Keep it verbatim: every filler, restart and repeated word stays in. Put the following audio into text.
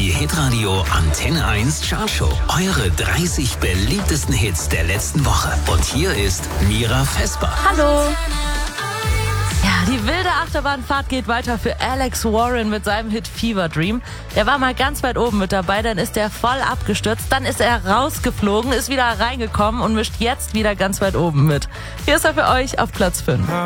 Die Hitradio Antenne eins Chartshow. Eure dreißig beliebtesten Hits der letzten Woche. Und hier ist Mira Vesper. Hallo. Ja, die wilde Achterbahnfahrt geht weiter für Alex Warren mit seinem Hit Fever Dream. Der war mal ganz weit oben mit dabei, dann ist er voll abgestürzt, dann ist er rausgeflogen, ist wieder reingekommen und mischt jetzt wieder ganz weit oben mit. Hier ist er für euch auf Platz fünf.